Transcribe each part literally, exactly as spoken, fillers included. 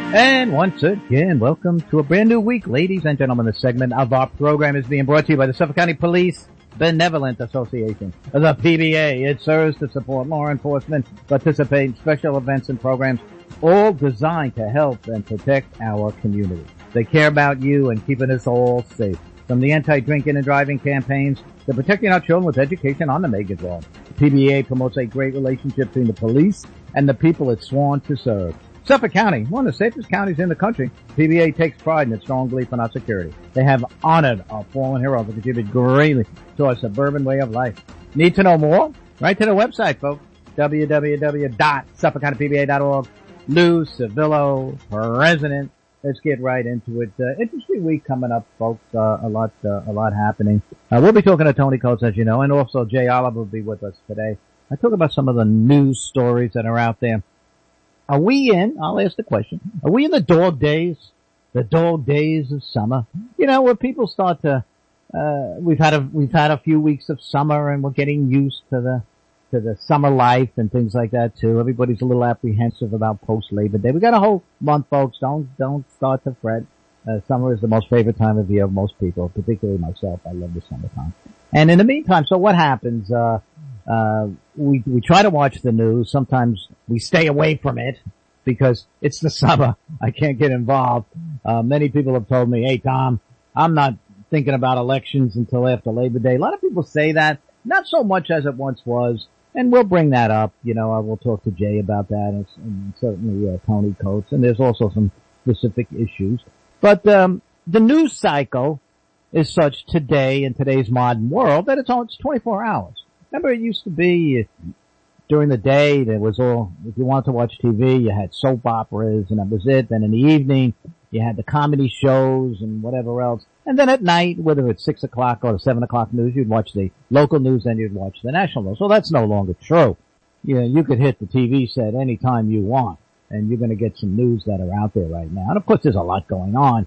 And once again, welcome to a brand new week, ladies and gentlemen. This segment of our program is being brought to you by the Suffolk County Police Benevolent Association, the P B A. It serves to support law enforcement, participate in special events and programs, all designed to help and protect our community. They care about you and keeping us all safe. From the anti-drinking and driving campaigns to protecting our children with education on the Megan Law. The P B A promotes a great relationship between the police and the people it's sworn to serve. Suffolk County, one of the safest counties in the country. P B A takes pride in its strong belief in our security. They have honored our fallen heroes and contributed greatly to our suburban way of life. Need to know more? Right to the website, folks. w w w dot suffolk county p b a dot org. Lou Civillo, president. Let's get right into it. Uh, interesting week coming up, folks. Uh, a lot, uh, a lot happening. Uh, we'll be talking to Tony Coates, as you know, and also Jay Oliver will be with us today. I talk about some of the news stories that are out there. Are we in, I'll ask the question, are we in the dog days? The dog days of summer? You know, where people start to, uh, we've had a, we've had a few weeks of summer and we're getting used to the, to the summer life and things like that too. Everybody's a little apprehensive about post-Labor Day. We got a whole month, folks. Don't, don't start to fret. Uh, summer is the most favorite time of year of most people, particularly myself. I love the summertime. And in the meantime, so what happens, uh, Uh, we, we try to watch the news. Sometimes we stay away from it because it's the summer. I can't get involved. Uh, many people have told me, hey, Tom, I'm not thinking about elections until after Labor Day. A lot of people say that, not so much as it once was. And we'll bring that up. You know, I will talk to Jay about that and, and certainly, uh, Tony Coates. And there's also some specific issues. But, um, the news cycle is such today in today's modern world that it's all, it's twenty-four hours. Remember, it used to be during the day, there was all, if you wanted to watch T V, you had soap operas and that was it. Then in the evening, you had the comedy shows and whatever else. And then at night, whether it's six o'clock or the seven o'clock news, you'd watch the local news, then you'd watch the national news. So that's no longer true. You know, you could hit the T V set anytime you want and you're going to get some news that are out there right now. And of course, there's a lot going on.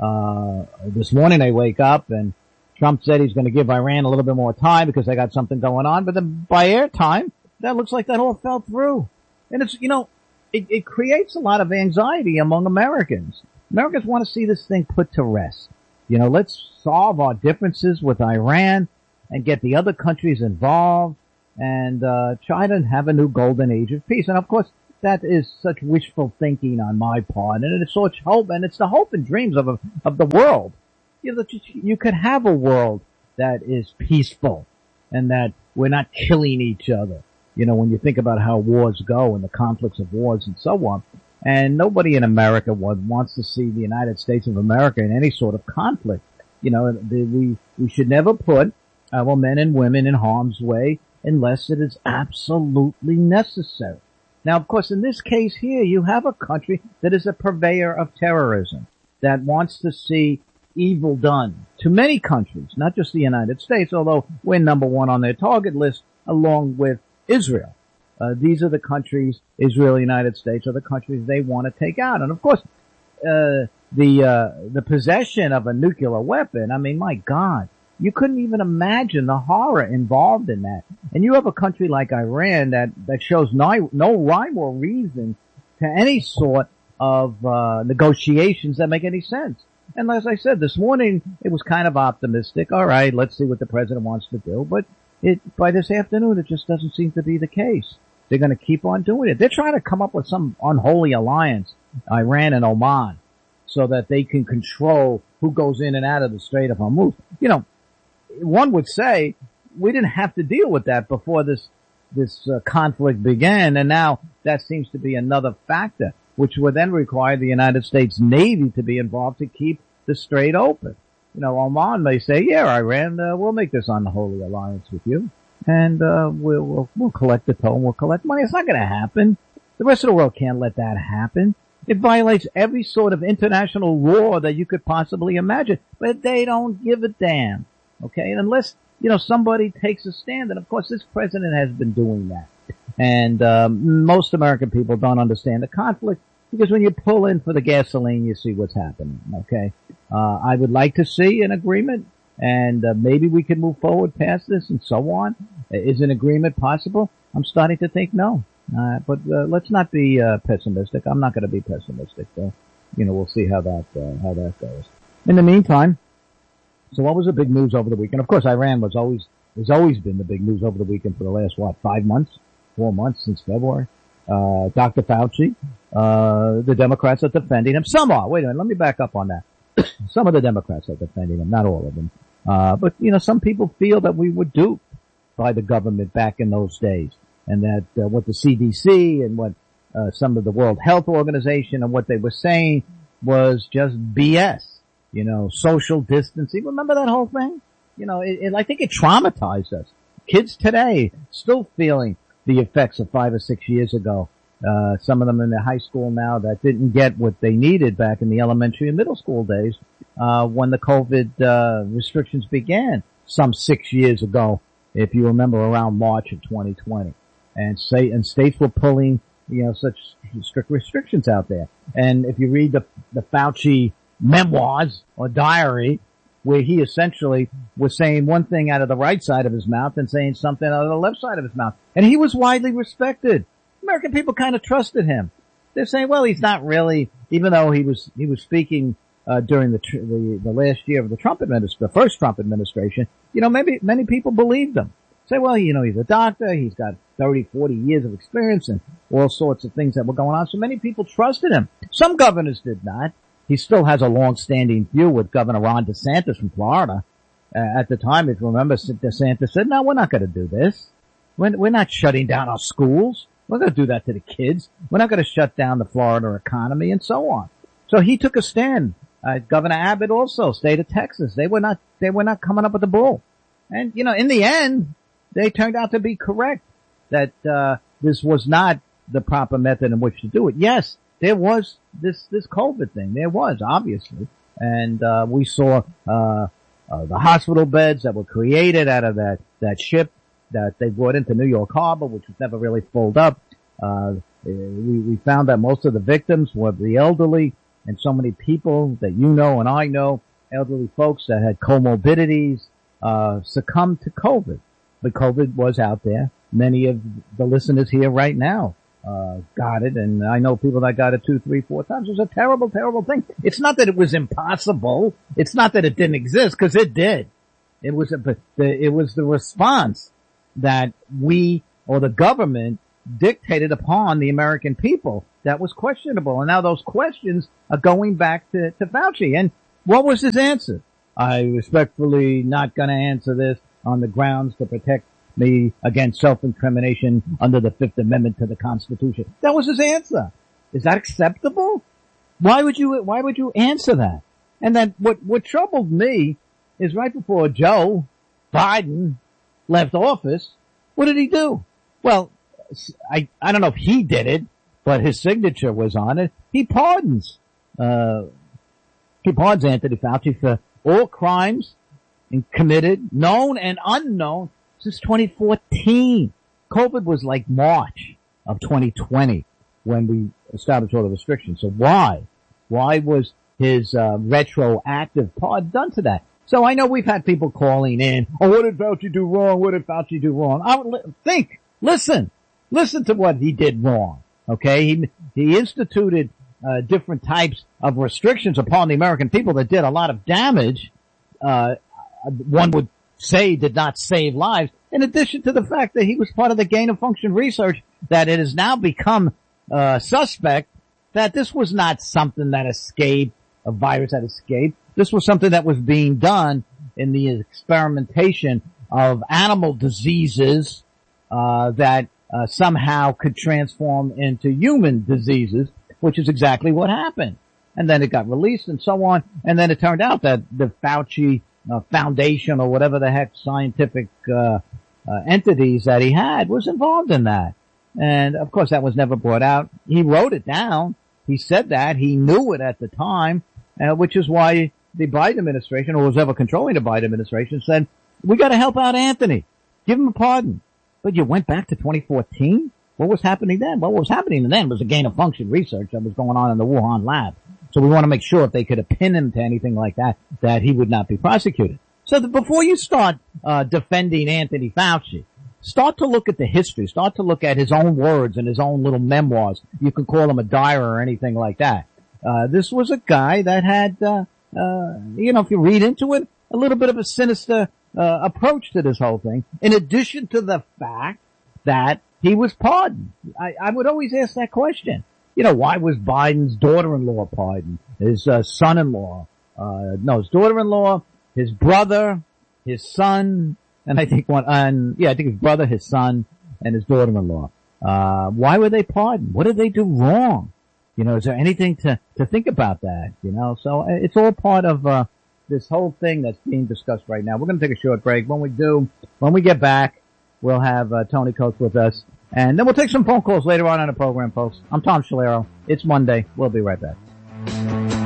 Uh, this morning I wake up and Trump said he's going to give Iran a little bit more time because they got something going on. But then by airtime, that looks like that all fell through. And it's, you know, it, it creates a lot of anxiety among Americans. Americans want to see this thing put to rest. You know, let's solve our differences with Iran and get the other countries involved and uh try to have a new golden age of peace. And of course, that is such wishful thinking on my part. And it's such hope, and it's the hope and dreams of a, of the world. You know, that you, you could have a world that is peaceful and that we're not killing each other. You know, when you think about how wars go and the conflicts of wars and so on. And nobody in America wants to see the United States of America in any sort of conflict. You know, the, we, we should never put our men and women in harm's way unless it is absolutely necessary. Now, of course, in this case here, you have a country that is a purveyor of terrorism, that wants to see evil done to many countries, not just the United States, although we're number one on their target list along with Israel. Uh, these are the countries, Israel, the United States, are the countries they want to take out. And of course, uh, the, uh, the possession of a nuclear weapon, I mean, my God, you couldn't even imagine the horror involved in that. And you have a country like Iran that, that shows no, no rhyme or reason to any sort of, uh, negotiations that make any sense. And as I said, this morning, it was kind of optimistic. All right, let's see what the president wants to do. But it, by this afternoon, it just doesn't seem to be the case. They're going to keep on doing it. They're trying to come up with some unholy alliance, Iran and Oman, so that they can control who goes in and out of the Strait of Hormuz. You know, one would say we didn't have to deal with that before this, this uh, conflict began. And now that seems to be another factor, which would then require the United States Navy to be involved to keep the strait open. You know, Oman may say, yeah, Iran, uh, we'll make this unholy alliance with you. And, uh, we'll, we'll, we'll collect the toll and we'll collect money. It's not going to happen. The rest of the world can't let that happen. It violates every sort of international law that you could possibly imagine. But they don't give a damn. Okay? And unless, you know, somebody takes a stand. And of course, this president has been doing that. And, um, most American people don't understand the conflict. Because when you pull in for the gasoline, you see what's happening, okay? Uh, I would like to see an agreement, and uh, maybe we can move forward past this and so on. Is an agreement possible? I'm starting to think no. Uh, but uh, let's not be uh, pessimistic. I'm not going to be pessimistic, though. you know, we'll see how that, uh, how that goes. In the meantime, so what was the big news over the weekend? Of course, Iran was always, has always been the big news over the weekend for the last, what, five months? Four months since February? Uh, Doctor Fauci, uh, the Democrats are defending him. Some are. Wait a minute, let me back up on that. Some of the Democrats are defending him, not all of them. Uh, but, you know, some people feel that we were duped by the government back in those days. And that, uh, what the C D C and what, uh, some of the World Health Organization and what they were saying was just B S. You know, social distancing. Remember that whole thing? You know, it, it, I think it traumatized us. Kids today still feeling the effects of five or six years ago. Uh, some of them in the high school now that didn't get what they needed back in the elementary and middle school days, uh, when the COVID, uh, restrictions began some six years ago, if you remember, around March of twenty twenty. And say, and states were pulling, you know, such strict restrictions out there. And if you read the, the Fauci memoirs or diary, where he essentially was saying one thing out of the right side of his mouth and saying something out of the left side of his mouth. And he was widely respected. American people kind of trusted him. They're saying, well, he's not really, even though he was, he was speaking, uh, during the, the, the last year of the Trump administration, the first Trump administration, you know, maybe, many people believed him. Say, well, you know, he's a doctor, he's got thirty, forty years of experience and all sorts of things that were going on. So many people trusted him. Some governors did not. He still has a long-standing view with Governor Ron DeSantis from Florida. Uh, at the time, if you remember, DeSantis said, no, we're not going to do this. We're, we're not shutting down our schools. We're going to do that to the kids. We're not going to shut down the Florida economy and so on. So he took a stand. Uh, Governor Abbott also, state of Texas. They were not, they were not coming up with the bull. And, you know, in the end, they turned out to be correct that, uh, this was not the proper method in which to do it. Yes, there was this, this COVID thing. There was, obviously. And, uh, we saw, uh, uh, the hospital beds that were created out of that, that ship that they brought into New York Harbor, which was never really filled up. Uh, we, we found that most of the victims were the elderly and so many people that you know and I know, elderly folks that had comorbidities, uh, succumbed to COVID. But COVID was out there. Many of the listeners here right now, uh, got it. And I know people that got it two, three, four times. It was a terrible, terrible thing. It's not that it was impossible. It's not that it didn't exist, because it did. It was, a, it was the response that we or the government dictated upon the American people that was questionable. And now those questions are going back to, to Fauci. And what was his answer? I respectfully not going to answer this on the grounds to protect me against self-incrimination under the Fifth Amendment to the Constitution. That was his answer. Is that acceptable? Why would you, why would you answer that? And then what, what troubled me is right before Joe Biden left office, what did he do? Well, I, I don't know if he did it, but his signature was on it. He pardons, uh, he pardons Anthony Fauci for all crimes committed, known and unknown, since twenty fourteen. COVID was like March of twenty twenty when we established all the restrictions. So why? Why was his, uh, retroactive pardon done to that? So I know we've had people calling in, oh, what did Fauci do wrong? What did Fauci do wrong? I would li- think, listen, listen to what he did wrong. Okay? He, he instituted, uh, different types of restrictions upon the American people that did a lot of damage, uh, one would say did not save lives, in addition to the fact that he was part of the gain of function research, that it has now become, uh, suspect that this was not something that escaped, a virus that escaped. This was something that was being done in the experimentation of animal diseases, uh, that, uh, somehow could transform into human diseases, which is exactly what happened. And then it got released and so on. And then it turned out that the Fauci uh, Foundation or whatever the heck scientific, uh, uh, entities that he had was involved in that. And of course that was never brought out. He wrote it down. He said that. He knew it at the time, uh, which is why the Biden administration, or was ever controlling the Biden administration, said, we got to help out Anthony. Give him a pardon. But you went back to twenty fourteen? What was happening then? What was happening then was a gain of function research that was going on in the Wuhan lab. So we want to make sure if they could pin him to anything like that, that he would not be prosecuted. So that before you start uh defending Anthony Fauci, start to look at the history. Start to look at his own words and his own little memoirs. You can call him a diary or anything like that. Uh, this was a guy that had, uh, uh, you know, if you read into it, a little bit of a sinister, uh, approach to this whole thing. In addition to the fact that he was pardoned. I, I would always ask that question. You know, why was Biden's daughter-in-law pardoned? His, uh, son-in-law, uh, no, his daughter-in-law, his brother, his son, and I think one, and yeah, I think his brother, his son, and his daughter-in-law. Uh, why were they pardoned? What did they do wrong? You know, is there anything to, to think about that? You know, so it's all part of, uh, this whole thing that's being discussed right now. We're going to take a short break. When we do, when we get back, we'll have, uh, Tony Coates with us. And then we'll take some phone calls later on in the program, folks. I'm Tom Scalero. It's Monday. We'll be right back.